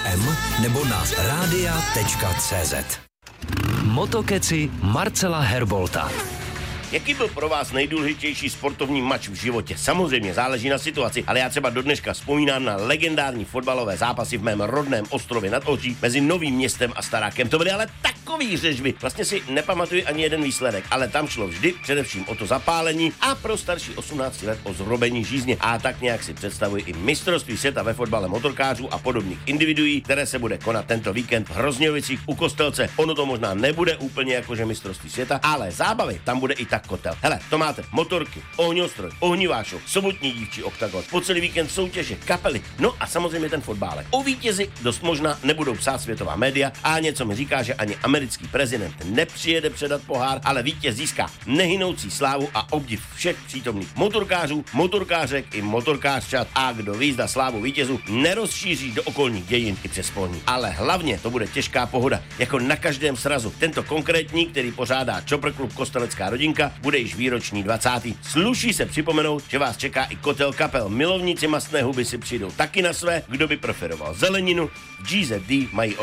nebo na radia.cz. Motokeci Marcela Herbolta. Jaký byl pro vás nejdůležitější sportovní mač v životě? Samozřejmě záleží na situaci, ale já třeba do dneška vzpomínám na legendární fotbalové zápasy v mém rodném ostrově nad Ohří mezi Novým Městem a Starákem. To byly ale takový řežby. Vlastně si nepamatuji ani jeden výsledek, ale tam šlo vždy především o to zapálení a pro starší 18 let o zrobení žízně. A tak nějak si představuji i mistrovství světa ve fotbale motorkářů a podobných individuí, které se bude konat tento víkend v Hrozňovicích u Kostelce. Ono to možná nebude úplně jakože mistrovství světa, ale zábavy tam bude i tak kotel. Hele, to máte motorky, ohňostroj, ohnivášov, sobotní dívčí oktagon, po celý víkend soutěže, kapely, no a samozřejmě ten fotbálek. O vítězi dost možná nebudou psát světová média a něco mi říká, že ani americký prezident nepřijede předat pohár, ale vítěz získá nehynoucí slávu a obdiv všech přítomných motorkářů, motorkářek i motorkářčat a kdo ví, zda slávu vítězů nerozšíří do okolních dějin i přes polní. Ale hlavně to bude těžká pohoda, jako na každém srazu. Tento konkrétní, který pořádá Chopper Klub Kostelecká rodinka, bude již výroční 20. Sluší se připomenout, že vás čeká i kotel kapel. Milovníci mastné huby si přijdou taky na své, kdo by preferoval zeleninu. GZD mají